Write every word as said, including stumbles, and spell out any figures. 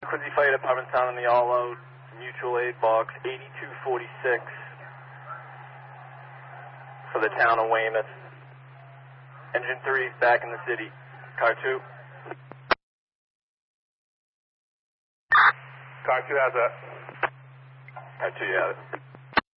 Quincy Fire Department sound on the all-out mutual aid box eighty-two forty-six for the town of Weymouth. Engine three is back in the city. Car two. Car two has that. Car two, you have it.